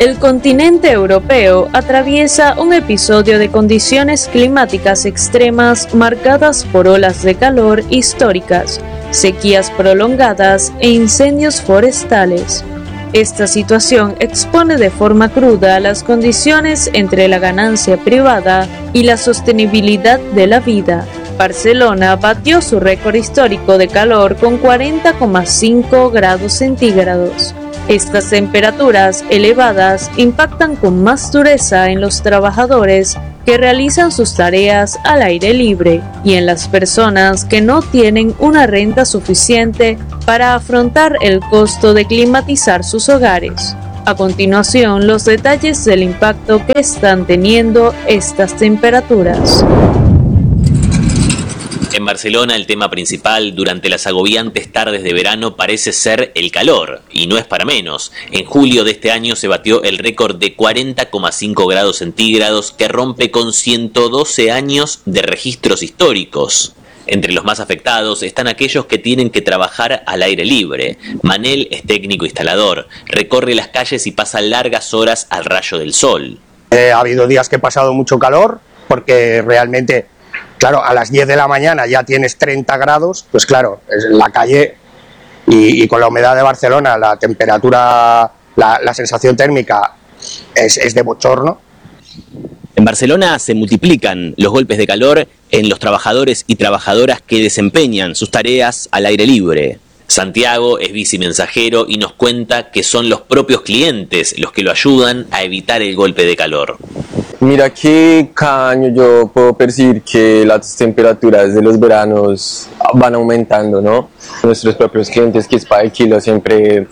El continente europeo atraviesa un episodio de condiciones climáticas extremas marcadas por olas de calor históricas, sequías prolongadas e incendios forestales. Esta situación expone de forma cruda las condiciones entre la ganancia privada y la sostenibilidad de la vida. Barcelona batió su récord histórico de calor con 40,5 grados centígrados. Estas temperaturas elevadas impactan con más dureza en los trabajadores que realizan sus tareas al aire libre y en las personas que no tienen una renta suficiente para afrontar el costo de climatizar sus hogares. A continuación, los detalles del impacto que están teniendo estas temperaturas. En Barcelona, el tema principal durante las agobiantes tardes de verano parece ser el calor, y no es para menos. En julio de este año se batió el récord de 40,5 grados centígrados que rompe con 112 años de registros históricos. Entre los más afectados están aquellos que tienen que trabajar al aire libre. Manel es técnico instalador, recorre las calles y pasa largas horas al rayo del sol. Ha habido días que he pasado mucho calor, porque realmente... Claro, a las 10 de la mañana ya tienes 30 grados, pues claro, en la calle y con la humedad de Barcelona, la temperatura, la sensación térmica es de bochorno. En Barcelona se multiplican los golpes de calor en los trabajadores y trabajadoras que desempeñan sus tareas al aire libre. Santiago es bicimensajero y nos cuenta que son los propios clientes los que lo ayudan a evitar el golpe de calor. Mira que cada año yo puedo percibir que las temperaturas de los veranos van aumentando, ¿no? Nuestros propios clientes, que es para el kilo, siempre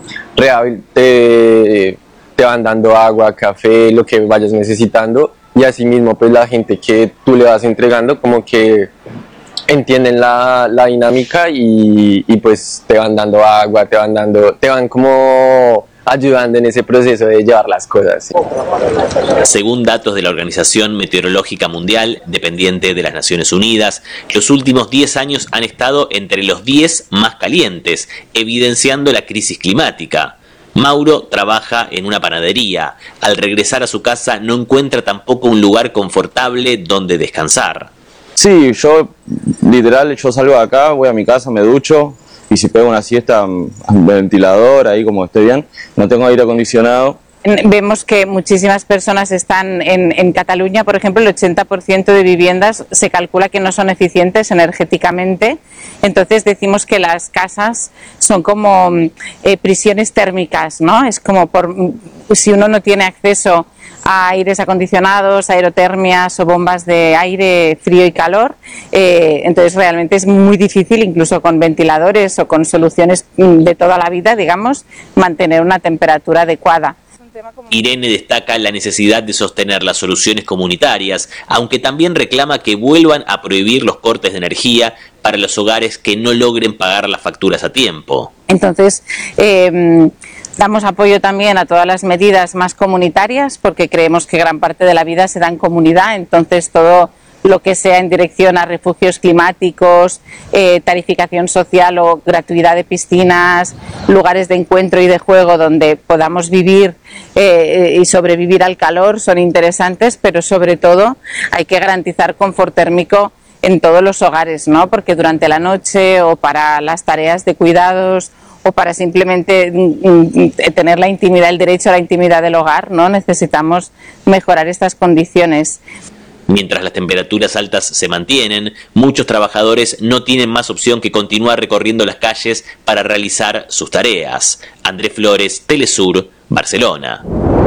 te van dando agua, café, lo que vayas necesitando, y asimismo pues la gente que tú le vas entregando como que entienden la dinámica y pues te van dando agua, te van como ayudando en ese proceso de llevar las cosas. ¿Sí? Según datos de la Organización Meteorológica Mundial, dependiente de las Naciones Unidas, los últimos 10 años han estado entre los 10 más calientes, evidenciando la crisis climática. Mauro trabaja en una panadería. Al regresar a su casa no encuentra tampoco un lugar confortable donde descansar. Sí, yo salgo de acá, voy a mi casa, me ducho y si pego una siesta, ventilador, ahí como esté bien, no tengo aire acondicionado. Vemos que muchísimas personas están en Cataluña, por ejemplo, el 80% de viviendas se calcula que no son eficientes energéticamente, entonces decimos que las casas son como prisiones térmicas, ¿no? Es como si uno no tiene acceso a aires acondicionados, aerotermias o bombas de aire frío y calor, entonces realmente es muy difícil, incluso con ventiladores o con soluciones de toda la vida, digamos, mantener una temperatura adecuada. Irene destaca la necesidad de sostener las soluciones comunitarias, aunque también reclama que vuelvan a prohibir los cortes de energía para los hogares que no logren pagar las facturas a tiempo. Entonces, damos apoyo también a todas las medidas más comunitarias, porque creemos que gran parte de la vida se da en comunidad, entonces todo lo que sea en dirección a refugios climáticos, tarificación social o gratuidad de piscinas, lugares de encuentro y de juego donde podamos vivir y sobrevivir al calor son interesantes, pero sobre todo hay que garantizar confort térmico en todos los hogares, ¿no? Porque durante la noche o para las tareas de cuidados o para simplemente tener la intimidad, el derecho a la intimidad del hogar, ¿no? Necesitamos mejorar estas condiciones. Mientras las temperaturas altas se mantienen, muchos trabajadores no tienen más opción que continuar recorriendo las calles para realizar sus tareas. Andrés Flores, Telesur, Barcelona.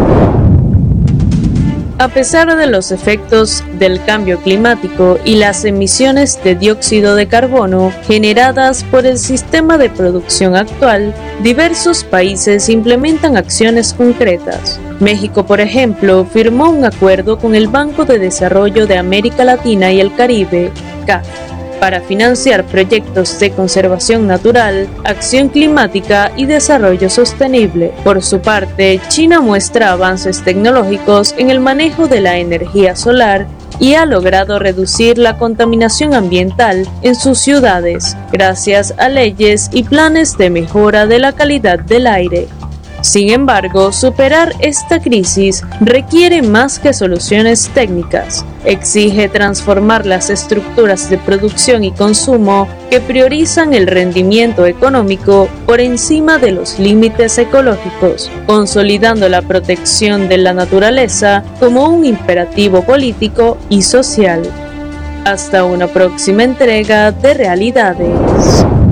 A pesar de los efectos del cambio climático y las emisiones de dióxido de carbono generadas por el sistema de producción actual, diversos países implementan acciones concretas. México, por ejemplo, firmó un acuerdo con el Banco de Desarrollo de América Latina y el Caribe, CAF, para financiar proyectos de conservación natural, acción climática y desarrollo sostenible. Por su parte, China muestra avances tecnológicos en el manejo de la energía solar y ha logrado reducir la contaminación ambiental en sus ciudades, gracias a leyes y planes de mejora de la calidad del aire. Sin embargo, superar esta crisis requiere más que soluciones técnicas. Exige transformar las estructuras de producción y consumo que priorizan el rendimiento económico por encima de los límites ecológicos, consolidando la protección de la naturaleza como un imperativo político y social. Hasta una próxima entrega de Realidades.